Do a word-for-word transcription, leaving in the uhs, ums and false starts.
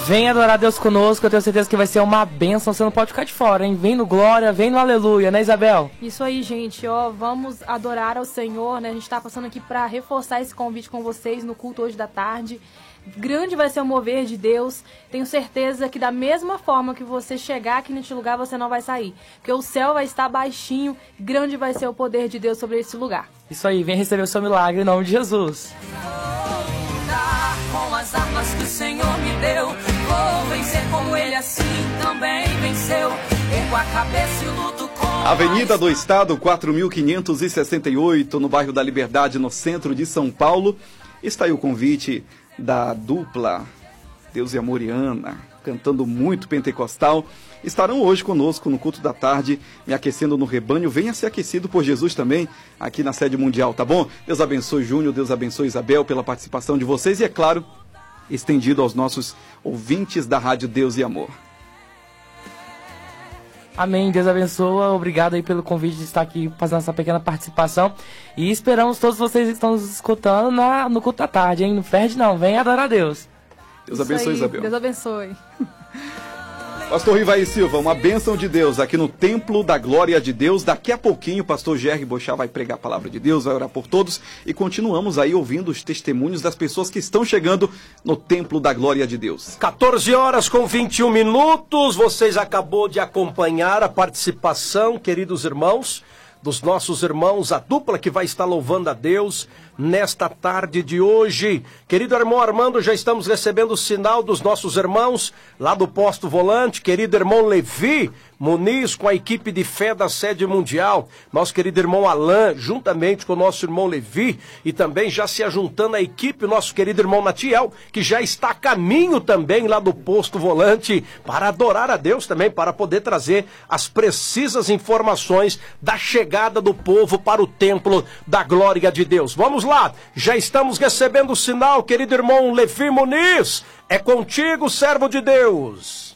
Vem adorar Deus conosco, eu tenho certeza que vai ser uma bênção, você não pode ficar de fora, hein? Vem no glória, vem no aleluia, né, Isabel? Isso aí, gente, ó, vamos adorar ao Senhor, né? A gente tá passando aqui para reforçar esse convite com vocês no culto hoje da tarde. Grande vai ser o mover de Deus. Tenho certeza que da mesma forma que você chegar aqui neste lugar, você não vai sair. Porque o céu vai estar baixinho, grande vai ser o poder de Deus sobre esse lugar. Isso aí, vem receber o seu milagre em nome de Jesus. Com as armas que o Senhor me deu, vou vencer como Ele assim também venceu. Ergo a cabeça e luto com Avenida do Estado, quatro mil quinhentos e sessenta e oito, no bairro da Liberdade, no centro de São Paulo. Está aí o convite da dupla Deus e Amor e Ana, cantando muito pentecostal. Estarão hoje conosco no culto da tarde, me aquecendo no rebanho. Venha ser aquecido por Jesus também, aqui na sede mundial, tá bom? Deus abençoe Júnior, Deus abençoe Isabel pela participação de vocês e, é claro, estendido aos nossos ouvintes da Rádio Deus e Amor. Amém, Deus abençoa, obrigado aí pelo convite de estar aqui fazendo essa pequena participação e esperamos todos vocês que estão nos escutando na, no culto da tarde, hein? Não perde não, vem adorar a Deus. Deus Isso abençoe, aí, Isabel. Deus abençoe. Pastor Rivaí Silva, uma bênção de Deus aqui no Templo da Glória de Deus. Daqui a pouquinho o pastor Gerry Bochá vai pregar a palavra de Deus, vai orar por todos e continuamos aí ouvindo os testemunhos das pessoas que estão chegando no Templo da Glória de Deus. quatorze horas com vinte e um minutos, vocês acabou de acompanhar a participação, queridos irmãos, dos nossos irmãos, a dupla que vai estar louvando a Deus nesta tarde de hoje. Querido irmão Armando, já estamos recebendo o sinal dos nossos irmãos lá do Posto Volante. Querido irmão Levi Muniz, com a equipe de fé da sede mundial. Nosso querido irmão Alain, juntamente com o nosso irmão Levi, e também já se ajuntando à equipe, o nosso querido irmão Natiel, que já está a caminho também lá do Posto Volante, para adorar a Deus também, para poder trazer as precisas informações da chegada do povo para o Templo da Glória de Deus. Vamos lá, já estamos recebendo o sinal, querido irmão Levi Muniz. É contigo, servo de Deus.